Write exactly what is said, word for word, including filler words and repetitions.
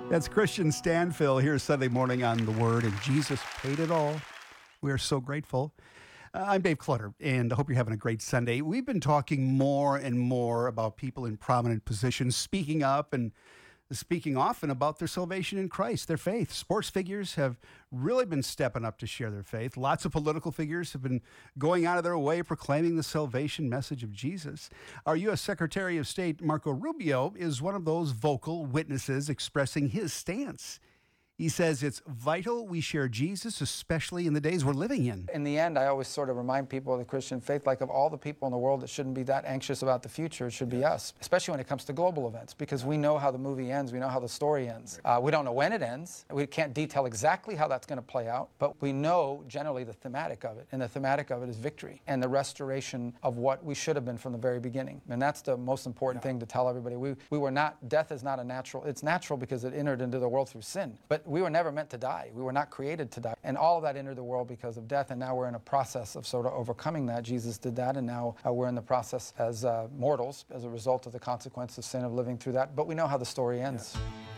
That's Christian Stanfill here Sunday morning on The Word, and Jesus paid it all. We are so grateful. Uh, I'm Dave Clutter, and I hope you're having a great Sunday. We've been talking more and more about people in prominent positions speaking up and speaking often about their salvation in Christ, their faith. Sports figures have really been stepping up to share their faith. Lots of political figures have been going out of their way proclaiming the salvation message of Jesus. Our U S. Secretary of State, Marco Rubio, is one of those vocal witnesses expressing his stance. He says it's vital we share Jesus, especially in the days we're living in. In the end, I always sort of remind people of the Christian faith, like of all the people in the world that shouldn't be that anxious about the future, it should be us, especially when it comes to global events, because we know how the movie ends, we know how the story ends. Uh, we don't know when it ends, we can't detail exactly how that's going to play out, but we know generally the thematic of it, and the thematic of it is victory and the restoration of what we should have been from the very beginning. And that's the most important yeah. thing to tell everybody. We, we were not, death is not a natural, it's natural because it entered into the world through sin, but we were never meant to die. We were not created to die. And all of that entered the world because of death, and now we're in a process of sort of overcoming that. Jesus did that, and now uh, we're in the process as uh, mortals as a result of the consequence of sin of living through that. But we know how the story ends. Yeah.